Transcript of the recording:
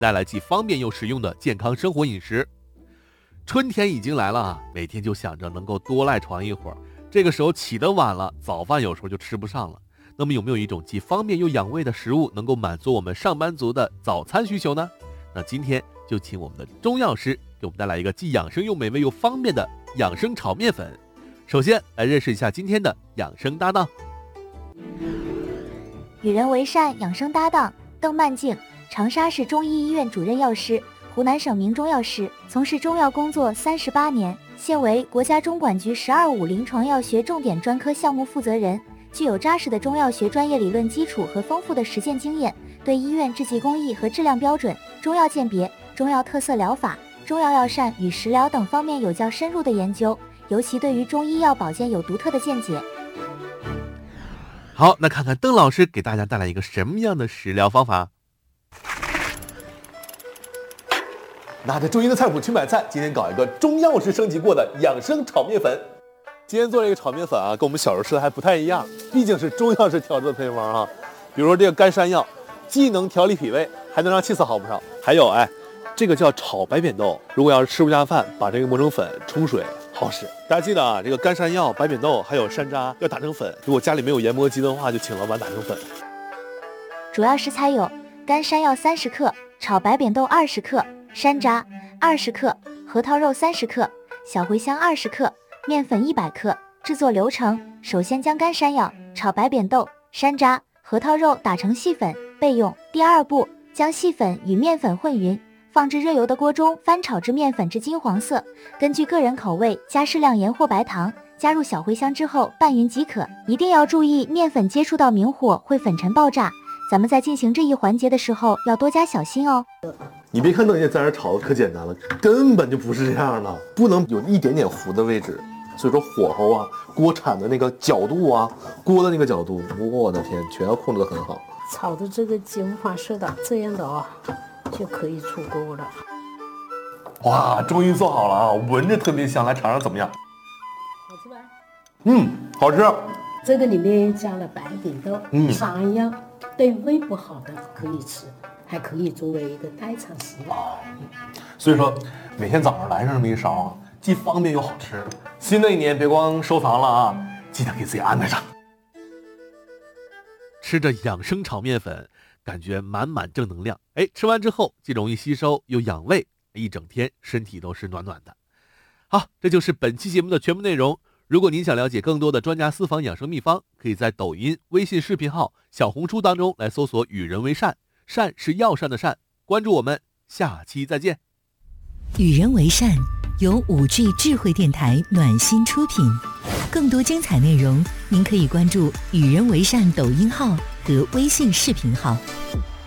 带来既方便又实用的健康生活饮食。春天已经来了啊，每天就想着能够多赖床一会儿，这个时候起得晚了，早饭有时候就吃不上了。那么有没有一种既方便又养胃的食物能够满足我们上班族的早餐需求呢？那今天就请我们的中药师给我们带来一个既养生又美味又方便的养生炒面粉。首先来认识一下今天的养生搭档。 与人为善养生搭档邓曼静，长沙市中医医院主任药师，湖南省名中药师，从事中药工作38年，现为国家中管局12.5临床药学重点专科项目负责人，具有扎实的中药学专业理论基础和丰富的实践经验，对医院制剂工艺和质量标准、中药鉴别、中药特色疗法、中药药膳与食疗等方面有较深入的研究，尤其对于中医药保健有独特的见解。 好，那看看邓老师给大家带来一个什么样的食疗方法。 拿着中医的菜谱去买菜，今天搞一个中药师升级过的养生炒面粉。今天做这个炒面粉啊，跟我们小时候吃的还不太一样，毕竟是中药师调制的配方啊。比如说这个干山药，既能调理脾胃，还能让气色好不少。还有这个叫炒白扁豆，如果要是吃不下饭，把这个磨成粉冲水好使。大家记得啊，这个干山药、白扁豆还有山楂要打成粉，如果家里没有研磨机的话，就请老板打成粉。 主要食材有干山药30克，炒白扁豆20克，山楂20克，核桃肉30克，小茴香20克，面粉100克。制作流程：首先将干山药、炒白扁豆、山楂、核桃肉打成细粉备用。第二步，将细粉与面粉混匀，放置热油的锅中翻炒至面粉至金黄色，根据个人口味加适量盐或白糖，加入小茴香之后拌匀即可。一定要注意面粉接触到明火会粉尘爆炸，咱们在进行这一环节的时候要多加小心哦。 你别看邓姐在这炒的可简单了，根本就不是这样的，不能有一点点糊的位置。所以说火候啊，锅铲的那个角度啊，锅的那个角度，我的天，全要控制得很好。 炒的这个金黄色的，这样的就可以出锅了。 哇，终于做好了啊，闻着特别香，来尝尝怎么样？ 好吃吧？ 好吃。 这个里面加了白扁豆、山药，对胃不好的可以吃，还可以作为一个代偿食物。 所以说，每天早上来上这么一勺啊，既方便又好吃。新的一年别光收藏了啊，记得给自己安排上。 吃着养生炒面粉，感觉满满正能量。吃完之后既容易吸收又养胃，一整天身体都是暖暖的。好，这就是本期节目的全部内容。如果您想了解更多的专家私房养生秘方，可以在抖音、微信视频号、小红书当中来搜索与人为善，善是药膳的善，关注我们，下期再见。 与人为善由5G 智慧电台暖心出品，更多精彩内容您可以关注与人为善抖音号和微信视频号。